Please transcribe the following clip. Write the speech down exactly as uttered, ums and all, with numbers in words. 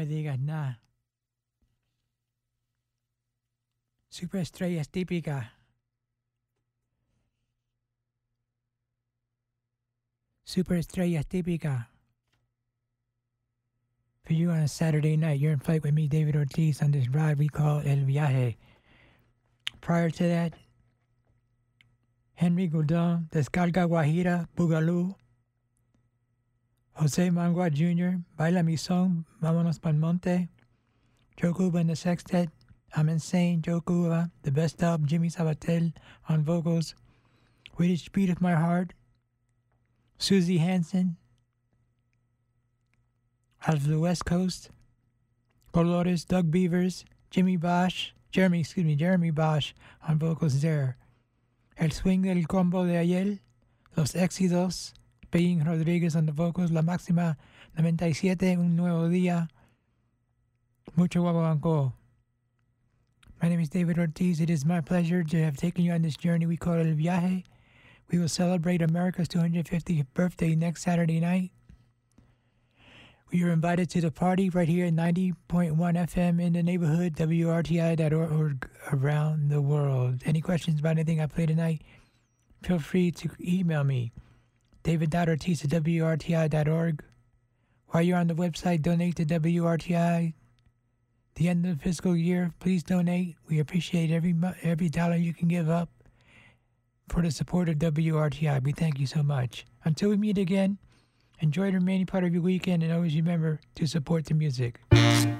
digas nada. Superestrellas típicas. Superestrellas típicas. For you on a Saturday night, you're in flight with me, David Ortiz, on this ride we call El Viaje. Prior to that, Henry Gourdon, Descarga Guajira, Boogaloo. Jose Mangua Junior, Baila Mi Son, Vámonos Pa'l Monte. Joe Cuba and the Sextet, I'm Insane, Joe Cuba, The Best Of, Jimmy Sabatel on vocals. With Each Beat of My Heart, Susie Hansen, out of the West Coast. Colores, Doug Beavers, Jimmy Bosch, Jeremy, excuse me, Jeremy Bosch on vocals there. El Swing del Combo de Ayer, Los Éxitos, Payín Rodríguez on the vocals, La Máxima noventa y siete, Un Nuevo Día, Mucho Guaguancó. My name is David Ortiz. It is my pleasure to have taken you on this journey we call El Viaje. We will celebrate America's two hundred fiftieth birthday next Saturday night. We are invited to the party right here at ninety point one F M in the neighborhood, W R T I dot org around the world. Any questions about anything I play tonight, feel free to email me, david dot ortiz at W R T I dot org. While you're on the website, donate to W R T I. The end of the fiscal year, please donate. We appreciate every every dollar you can give up for the support of W R T I. We thank you so much. Until we meet again, enjoy the remaining part of your weekend, and always remember to support the music.